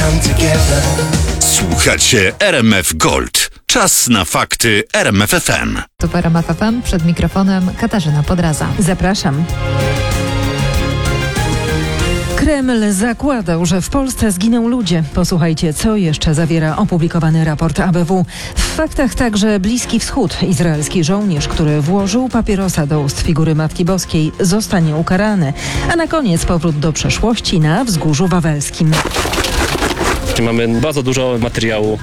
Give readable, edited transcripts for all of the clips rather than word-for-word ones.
Słuchacie RMF Gold. Czas na fakty RMF FM. Tu RMF FM, przed mikrofonem Katarzyna Podraza. Zapraszam. Kreml zakładał, że w Polsce zginą ludzie. Posłuchajcie, co jeszcze zawiera opublikowany raport ABW. W faktach także Bliski Wschód. Izraelski żołnierz, który włożył papierosa do ust figury Matki Boskiej, zostanie ukarany. A na koniec powrót do przeszłości na Wzgórzu Wawelskim. Mamy bardzo dużo materiału.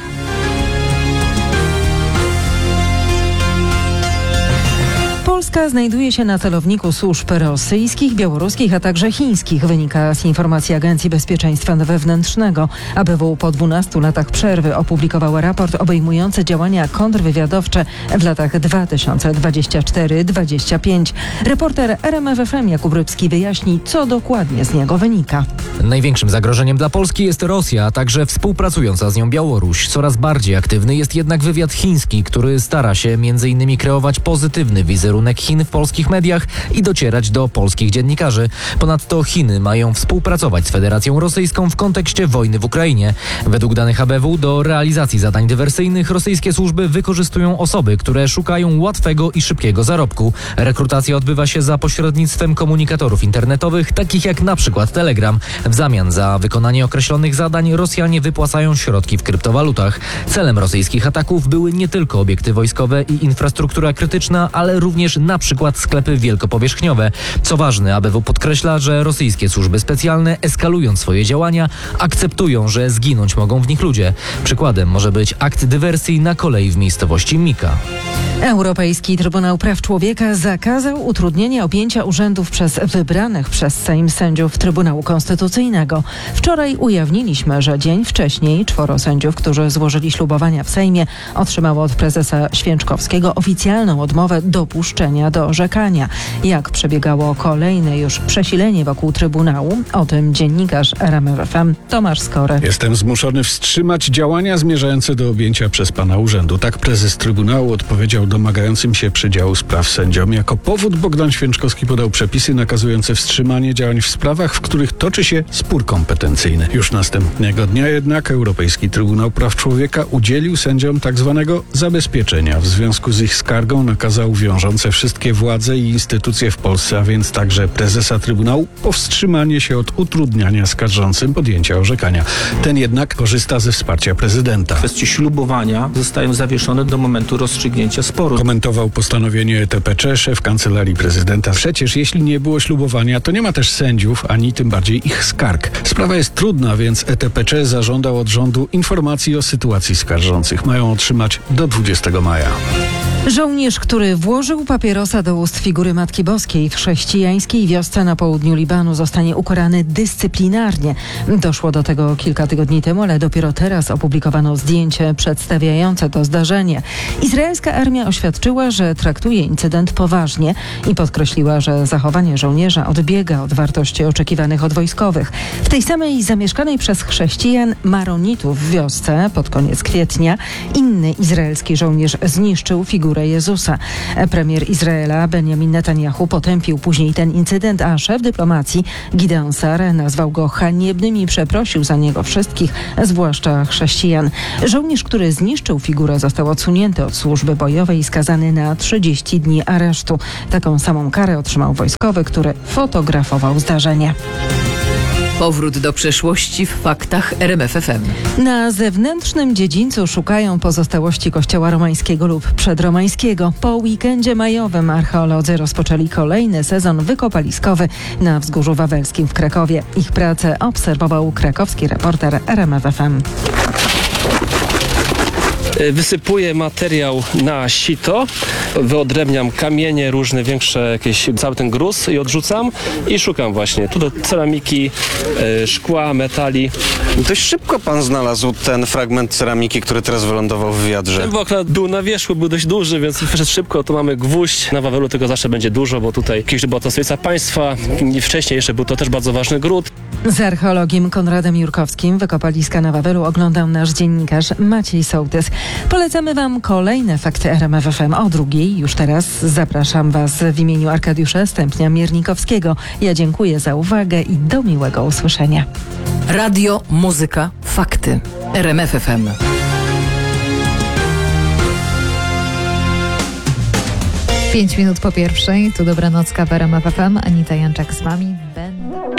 Polska znajduje się na celowniku służb rosyjskich, białoruskich, a także chińskich, wynika z informacji Agencji Bezpieczeństwa Wewnętrznego. ABW po 12 latach przerwy opublikowała raport obejmujący działania kontrwywiadowcze w latach 2024-2025. Reporter RMF FM Jakub Rybski wyjaśni, co dokładnie z niego wynika. Największym zagrożeniem dla Polski jest Rosja, a także współpracująca z nią Białoruś. Coraz bardziej aktywny jest jednak wywiad chiński, który stara się m.in. kreować pozytywny wizerunek Chin w polskich mediach i docierać do polskich dziennikarzy. Ponadto Chiny mają współpracować z Federacją Rosyjską w kontekście wojny w Ukrainie. Według danych ABW do realizacji zadań dywersyjnych rosyjskie służby wykorzystują osoby, które szukają łatwego i szybkiego zarobku. Rekrutacja odbywa się za pośrednictwem komunikatorów internetowych, takich jak na przykład Telegram. W zamian za wykonanie określonych zadań Rosjanie wypłacają środki w kryptowalutach. Celem rosyjskich ataków były nie tylko obiekty wojskowe i infrastruktura krytyczna, ale również na przykład sklepy wielkopowierzchniowe. Co ważne, ABW podkreśla, że rosyjskie służby specjalne, eskalując swoje działania, akceptują, że zginąć mogą w nich ludzie. Przykładem może być akt dywersji na kolei w miejscowości Mika. Europejski Trybunał Praw Człowieka zakazał utrudnienia objęcia urzędów przez wybranych przez Sejm sędziów Trybunału Konstytucyjnego. Wczoraj ujawniliśmy, że dzień wcześniej 4 sędziów, którzy złożyli ślubowania w Sejmie, otrzymało od prezesa Święczkowskiego oficjalną odmowę dopuszczenia do orzekania. Jak przebiegało kolejne już przesilenie wokół Trybunału? O tym dziennikarz RMF FM Tomasz Skory. Jestem zmuszony wstrzymać działania zmierzające do objęcia przez pana urzędu. Tak prezes Trybunału odpowiedział domagającym się przydziału spraw sędziom. Jako powód Bogdan Święczkowski podał przepisy nakazujące wstrzymanie działań w sprawach, w których toczy się spór kompetencyjny. Już następnego dnia jednak Europejski Trybunał Praw Człowieka udzielił sędziom tzw. zabezpieczenia. W związku z ich skargą nakazał wiążące wszystkie władze i instytucje w Polsce, a więc także prezesa Trybunału, powstrzymanie się od utrudniania skarżącym podjęcia orzekania. Ten jednak korzysta ze wsparcia prezydenta. Kwestie ślubowania zostają zawieszone do momentu rozstrzygnięcia sporu. Komentował Postanowienie ETPC szef Kancelarii Prezydenta. Przecież jeśli nie było ślubowania, to nie ma też sędziów, ani tym bardziej ich skarg. Sprawa jest trudna, więc ETPC zażądał od rządu informacji o sytuacji skarżących. Mają otrzymać do 20 maja. Żołnierz, który włożył papierosa do ust figury Matki Boskiej w chrześcijańskiej wiosce na południu Libanu, zostanie ukarany dyscyplinarnie. Doszło do tego kilka tygodni temu, ale dopiero teraz opublikowano zdjęcie przedstawiające to zdarzenie. Izraelska armia oświadczyła, że traktuje incydent poważnie i podkreśliła, że zachowanie żołnierza odbiega od wartości oczekiwanych od wojskowych. W tej samej zamieszkanej przez chrześcijan Maronitów wiosce pod koniec kwietnia inny izraelski żołnierz zniszczył figurę Jezusa. Premier Izraela Benjamin Netanyahu potępił później ten incydent, a szef dyplomacji Gideon Sa'ar nazwał go haniebnym i przeprosił za niego wszystkich, zwłaszcza chrześcijan. Żołnierz, który zniszczył figurę, został odsunięty od służby bojowej i skazany na 30 dni aresztu. Taką samą karę otrzymał wojskowy, który fotografował zdarzenie. Powrót do przeszłości w faktach RMF FM. Na zewnętrznym dziedzińcu szukają pozostałości kościoła romańskiego lub przedromańskiego. Po weekendzie majowym archeolodzy rozpoczęli kolejny sezon wykopaliskowy na Wzgórzu Wawelskim w Krakowie. Ich pracę obserwował krakowski reporter RMF FM. Wysypuję materiał na sito, wyodrębniam kamienie, różne większe jakieś, cały ten gruz i odrzucam i szukam właśnie tu do ceramiki, szkła, metali. Dość szybko pan znalazł ten fragment ceramiki, który teraz wylądował w wiadrze. Ten akurat był na wierzchu, był dość duży, więc wyszedł szybko. Tu mamy gwóźdź, na Wawelu tego zawsze będzie dużo, bo tutaj kiedyś była to stolica państwa, wcześniej jeszcze był to też bardzo ważny gród. Z archeologiem Konradem Jurkowskim wykopaliska na Wawelu oglądał nasz dziennikarz Maciej Sołtys. Polecamy Wam kolejne fakty RMF FM o 2:00. Już teraz zapraszam Was w imieniu Arkadiusza Stępnia-Miernikowskiego. Ja dziękuję za uwagę i do miłego usłyszenia. Radio, muzyka, fakty. RMF FM. 5 minut po pierwszej, tu dobranocka w RMF FM. Anita Janczak z Wami.